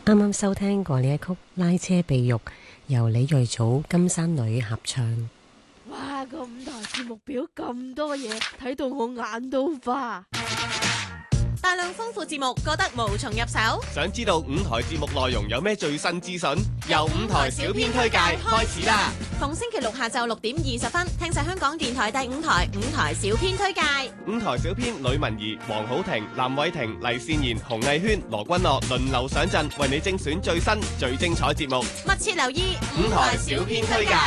啱啱收聽過呢一曲《拉車秘玉》，由李瑞祖、金山女合唱。 哇！個舞台節目表咁多嘢，睇到我眼都花。 大量豐富節目，覺得無從入手。 想知道五台節目內容有咩最新資訊？由五台小編推介開始啦！ 逢星期六下晝6:20，聽晒香港電台第五台小編推介。 五台小編呂文儀、黃好婷、藍偉婷、黎善賢、洪藝軒、羅君樂輪流上陣，為你精選最新最精彩節目。 密切留意五台小編推介。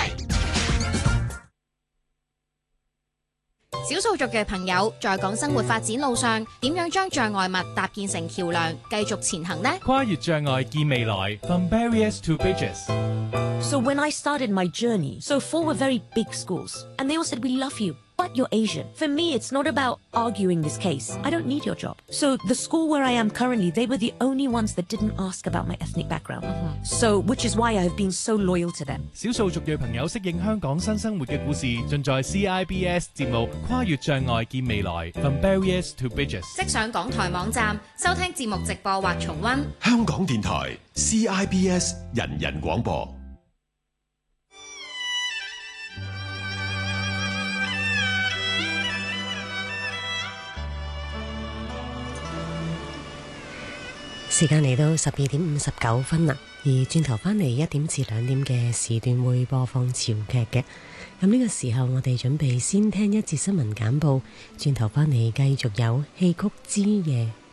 少數族嘅朋友在港生活發展路上，點樣將障礙物搭建成橋梁，繼續前行呢？ 跨越障礙見未來 ，From Barriers to Bridges。 So when I started my journey, so 4 were very big schools, and they all said, "We love you, but you're Asian." For me, it's not about arguing this case. I don't need your job. So the school where I am currently, they were the only ones that didn't ask about my ethnic background. So, which is why I have been so loyal to them. 少數族裔朋友適應香港新生活嘅故事，盡在 CIBS 節目《跨越障礙見未來 From Barriers to Bridges》。 即上港台網站收聽節目直播或重溫。 香港電台 CIBS 人人廣播。 時間嚟到12:59啦，而轉頭返嚟1點至2點嘅時段會播放潮劇嘅。咁呢個時候我哋準備先聽一節新聞簡報，轉頭返嚟繼續有戲曲之夜。